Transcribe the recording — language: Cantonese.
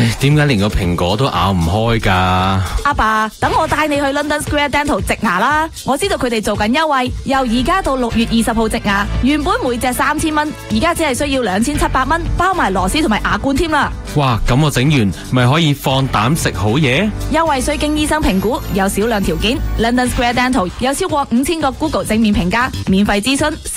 唉，點解連個蘋果都咬唔開㗎？ 阿爸，等我帶你去 London Square Dental 植牙啦！我知道佢哋做緊優惠，由而家到6月20號植牙，原本每隻3000蚊，而家只係需要2700蚊，包埋螺絲同埋牙冠添啦！ 哇，咁我整完咪可以放膽食好嘢？ 優惠需經醫生評估，有少量條件。London Square Dental 有超過5000個 Google 正面評價，免費諮詢。